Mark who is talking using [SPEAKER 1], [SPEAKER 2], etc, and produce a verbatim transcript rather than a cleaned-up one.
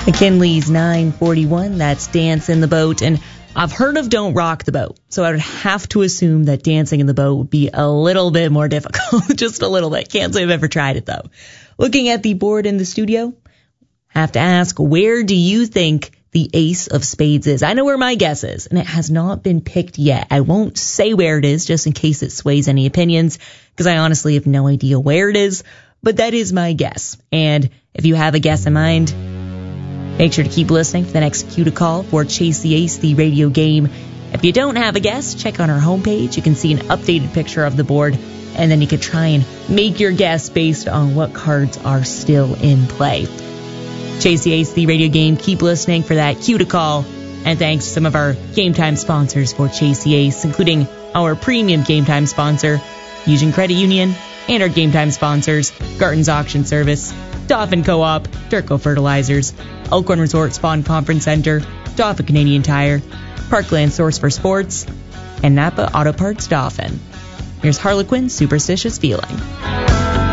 [SPEAKER 1] McKinley's nine forty-one, that's Dance in the Boat. And I've heard of Don't Rock the Boat, so I would have to assume that Dancing in the Boat would be a little bit more difficult. Just a little bit. Can't say I've ever tried it, though. Looking at the board in the studio, have to ask, where do you think the ace of spades is? I know where my guess is, and it has not been picked yet. I won't say where it is, just in case it sways any opinions, because I honestly have no idea where it is, but that is my guess. And if you have a guess in mind, make sure to keep listening for the next cue to call for Chase the Ace, the radio game. If you don't have a guess, check on our homepage. You can see an updated picture of the board, and then you can try and make your guess based on what cards are still in play. Chase the Ace, the radio game. Keep listening for that cue to call. And thanks to some of our Game Time sponsors for Chase the Ace, including our premium Game Time sponsor, Fusion Credit Union, and our Game Time sponsors, Garton's Auction Service, Dauphin Co-op, Durco Fertilizers, Elkhorn Resort Spawn Conference Center, Dauphin Canadian Tire, Parkland Source for Sports, and Napa Auto Parts Dauphin. Here's Harlequin, Superstitious Feeling.